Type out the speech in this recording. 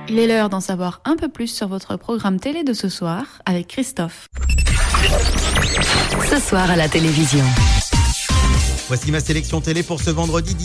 Il est l'heure d'en savoir un peu plus sur votre programme télé de ce soir avec Christophe. Ce soir à la télévision. Voici ma sélection télé pour ce vendredi